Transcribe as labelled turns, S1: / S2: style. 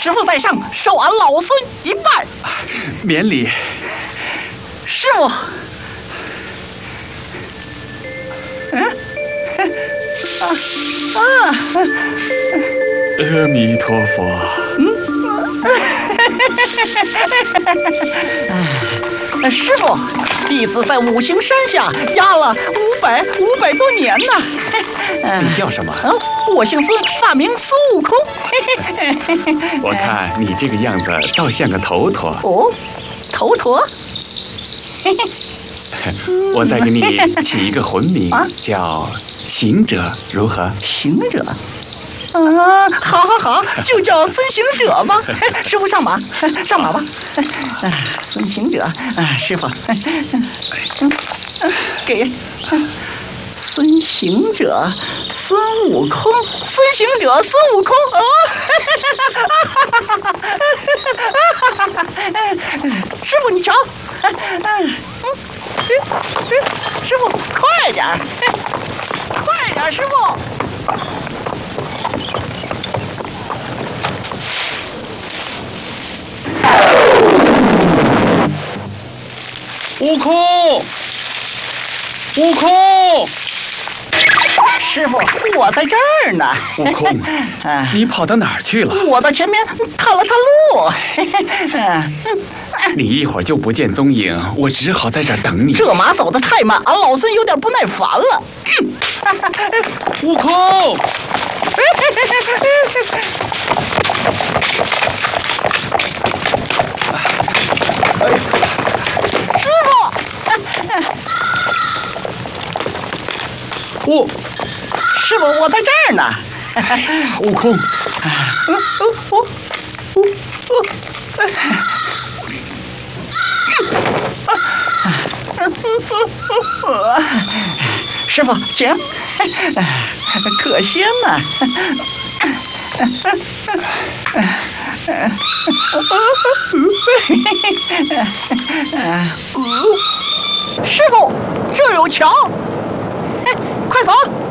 S1: 师傅在上，受俺老孙一拜。
S2: 免礼。
S1: 师傅。
S2: 阿弥陀佛。
S1: 师傅，弟子在五行山下压了500多年呢。
S2: 你叫什么？
S1: 我姓孙，法名孙悟空。
S2: 我看你这个样子倒像个头陀。
S1: 哦，头陀。
S2: 我再给你起一个混名，叫行者，如何？
S1: 行者。好，就叫孙行者吧。师傅上马，上马吧。孙行者，师傅，给孙行者，孙悟空，孙行者，孙悟空。师傅，你瞧，师傅，快点，快点，师傅。
S2: 悟空，悟空！
S1: 师傅，我在这儿呢。
S2: 悟空，你跑到哪儿去了？
S1: 我到前面探了探路。
S2: 你一会儿就不见踪影，我只好在这儿等你。
S1: 这马走得太慢，俺老孙有点不耐烦了。
S2: 悟空！
S1: 师傅！师傅，我在这儿呢。
S2: 悟空。
S1: 师傅，请。可仙呐！师傅，这儿有桥，快走！